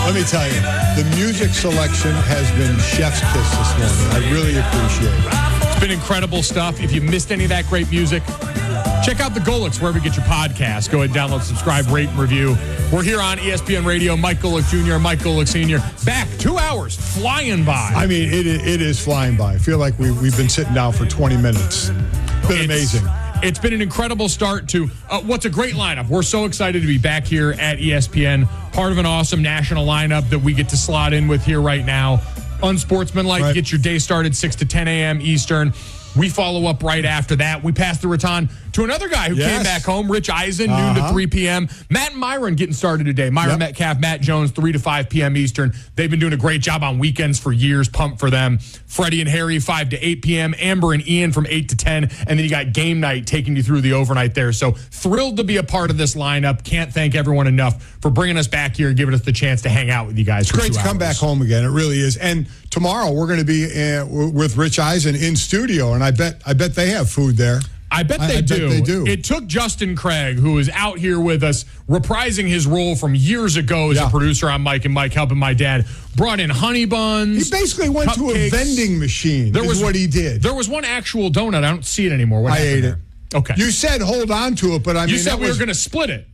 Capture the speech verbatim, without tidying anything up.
Let me tell you, the music selection has been chef's kiss this morning. I really appreciate it. It's been incredible stuff. If you missed any of that great music, check out the Golics wherever you get your podcast. Go ahead, download, subscribe, rate, and review. We're here on E S P N Radio. Mike Golic Junior, Mike Golic Senior Back two hours, flying by. I mean, it, it is flying by. I feel like we, we've been sitting down for twenty minutes. It's been It's- amazing. It's been an incredible start to uh, what's a great lineup. We're so excited to be back here at E S P N, part of an awesome national lineup that we get to slot in with here right now. Unsportsmanlike, Right. get your day started six to ten a.m. Eastern. We follow up right after that. We pass the baton to another guy who Yes. came back home, Rich Eisen, noon Uh-huh. to three p.m. Matt and Myron getting started today. Myron Yep. Metcalf, Matt Jones, three to five p.m. Eastern. They've been doing a great job on weekends for years. Pumped for them. Freddie and Harry, five to eight p.m. Amber and Ian from eight to ten. And then you got game night taking you through the overnight there. So thrilled to be a part of this lineup. Can't thank everyone enough for bringing us back here and giving us the chance to hang out with you guys. It's for great two to come hours. back home again. It really is. And tomorrow we're going to be uh, w- with Rich Eisen in studio, and I bet I bet they have food there. I bet I- they I bet do. they do. It took Justin Craig, who is out here with us, reprising his role from years ago as Yeah. a producer on Mike and Mike, helping my dad. Brought in honey buns. He basically went to a cupcakes. vending machine. There was what he did. There was one actual donut. I don't see it anymore. What I happened ate there? it. Okay. You said hold on to it, but I You mean said that we was, were going to split it.